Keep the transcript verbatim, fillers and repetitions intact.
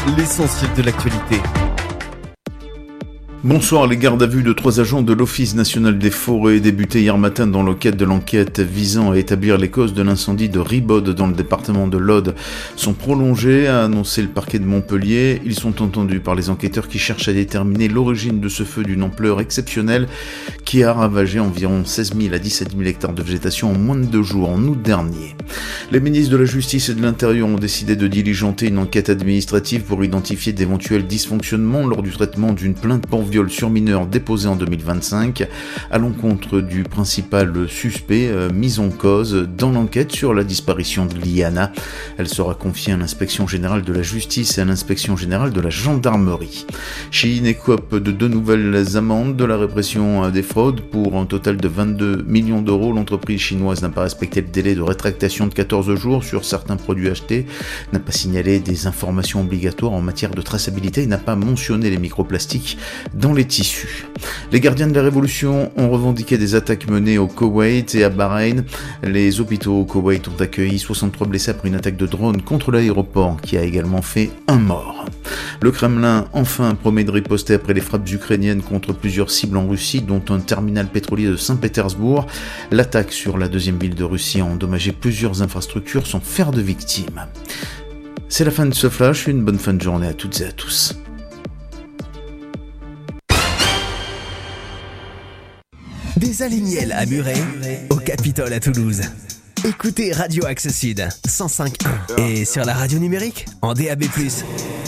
l'essentiel de l'actualité. Bonsoir, les gardes à vue de trois agents de l'Office national des forêts débutés hier matin dans le cadre de l'enquête visant à établir les causes de l'incendie de Ribode dans le département de l'Aude sont prolongés, a annoncé le parquet de Montpellier. Ils sont entendus par les enquêteurs qui cherchent à déterminer l'origine de ce feu d'une ampleur exceptionnelle qui a ravagé environ seize mille à dix-sept mille hectares de végétation en moins de deux jours en août dernier. Les ministres de la Justice et de l'Intérieur ont décidé de diligenter une enquête administrative pour identifier d'éventuels dysfonctionnements lors du traitement d'une plainte pour viol sur mineur déposée en deux mille vingt-cinq à l'encontre du principal suspect euh, mis en cause dans l'enquête sur la disparition de Liana. Elle sera confiée à l'inspection générale de la justice et à l'inspection générale de la gendarmerie. Chine écope de deux nouvelles amendes de la répression des fraudes pour un total de vingt-deux millions d'euros. L'entreprise chinoise n'a pas respecté le délai de rétractation de quatorze jours sur certains produits achetés, n'a pas signalé des informations obligatoires en matière de traçabilité et n'a pas mentionné les microplastiques dans les tissus. Les gardiens de la Révolution ont revendiqué des attaques menées au Koweït et à Bahreïn. Les hôpitaux au Koweït ont accueilli soixante-trois blessés après une attaque de drone contre l'aéroport qui a également fait un mort. Le Kremlin enfin promet de riposter après les frappes ukrainiennes contre plusieurs cibles en Russie, dont un terminal pétrolier de Saint-Pétersbourg. L'attaque sur la deuxième ville de Russie a endommagé plusieurs infrastructures sans faire de victimes. C'est la fin de ce flash, une bonne fin de journée à toutes et à tous. Des Alignels à Muret, au Capitole à Toulouse. Écoutez Radio Axe Sud, cent cinq point un. Et sur la radio numérique, en D A B plus.